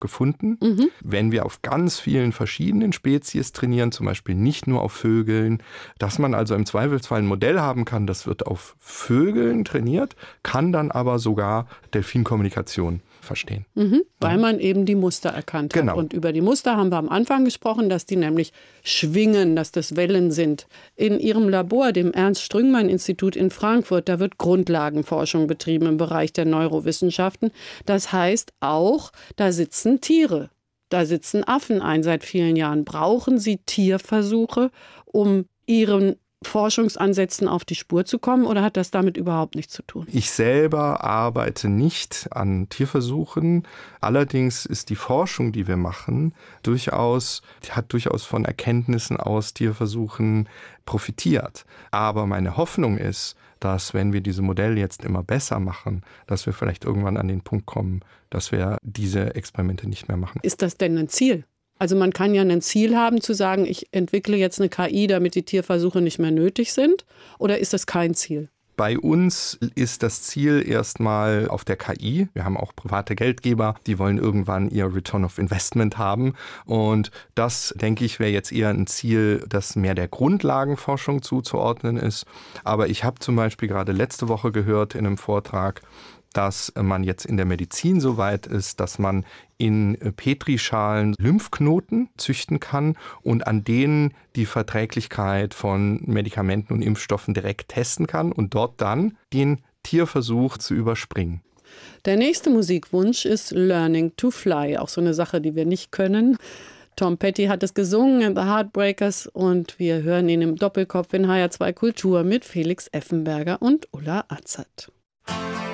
gefunden. Wenn wir auf ganz vielen verschiedenen Spezies trainieren, zum Beispiel nicht nur auf Vögeln, dass man also im Zweifelsfall ein Modell haben kann, das wird auf Vögeln trainiert, kann dann aber sogar Delfinkommunikation verstehen. Weil man eben die Muster erkannt hat. Genau. Und über die Muster haben wir am Anfang gesprochen, dass die nämlich schwingen, dass das Wellen sind. In Ihrem Labor, dem Ernst-Strüngmann-Institut in Frankfurt, da wird Grundlagenforschung betrieben im Bereich der Neurowissenschaften. Das heißt auch, da sitzen Tiere, da sitzen Affen ein seit vielen Jahren. Brauchen Sie Tierversuche, um Ihren Forschungsansätzen auf die Spur zu kommen, oder hat das damit überhaupt nichts zu tun? Ich selber arbeite nicht an Tierversuchen. Allerdings ist die Forschung, die wir machen, hat durchaus von Erkenntnissen aus Tierversuchen profitiert. Aber meine Hoffnung ist, dass wenn wir diese Modelle jetzt immer besser machen, dass wir vielleicht irgendwann an den Punkt kommen, dass wir diese Experimente nicht mehr machen. Ist das denn ein Ziel? Also man kann ja ein Ziel haben, zu sagen, ich entwickle jetzt eine KI, damit die Tierversuche nicht mehr nötig sind. Oder ist das kein Ziel? Bei uns ist das Ziel erstmal auf der KI. Wir haben auch private Geldgeber, die wollen irgendwann ihr Return of Investment haben. Und das, denke ich, wäre jetzt eher ein Ziel, das mehr der Grundlagenforschung zuzuordnen ist. Aber ich habe zum Beispiel gerade letzte Woche gehört in einem Vortrag, dass man jetzt in der Medizin so weit ist, dass man in Petrischalen Lymphknoten züchten kann und an denen die Verträglichkeit von Medikamenten und Impfstoffen direkt testen kann und dort dann den Tierversuch zu überspringen. Der nächste Musikwunsch ist Learning to Fly, auch so eine Sache, die wir nicht können. Tom Petty hat es gesungen in The Heartbreakers und wir hören ihn im Doppelkopf in HR2 Kultur mit Felix Effenberger und Ulla Azad.